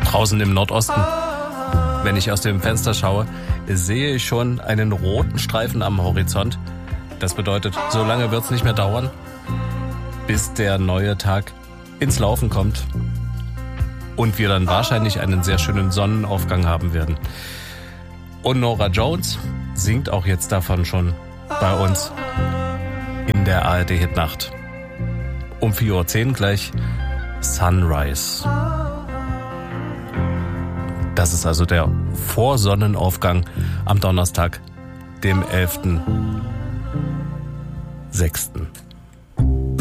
draußen im Nordosten. Wenn ich aus dem Fenster schaue, sehe ich schon einen roten Streifen am Horizont. Das bedeutet, so lange wird es nicht mehr dauern, bis der neue Tag ins Laufen kommt und wir dann wahrscheinlich einen sehr schönen Sonnenaufgang haben werden. Und Norah Jones singt auch jetzt davon schon bei uns in der ARD-Hitnacht. Um 4:10 Uhr gleich Sunrise. Das ist also der Vorsonnenaufgang am Donnerstag, dem 11.06.